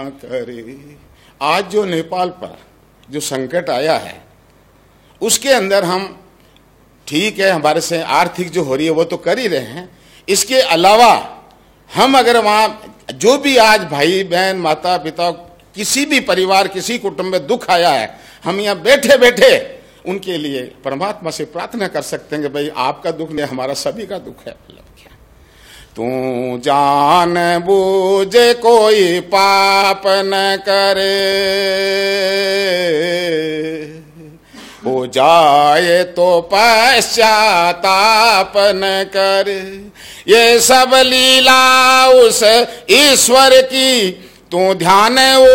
करे। आज जो नेपाल पर जो संकट आया है उसके अंदर हम ठीक है, हमारे से आर्थिक जो हो रही है वो तो कर ही रहे हैं, इसके अलावा हम अगर वहाँ जो भी आज भाई बहन माता पिता किसी भी परिवार किसी कुटुंब में दुख आया है, हम यहाँ बैठे बैठे उनके लिए परमात्मा से प्रार्थना कर सकते हैं कि भाई आपका दुख नहीं, हमारा सभी का दुख है। तू जान बूझ कोई पाप न करे, हो जाए तो पश्चाताप न करे। ये सब लीला उस ईश्वर की, तू ध्यान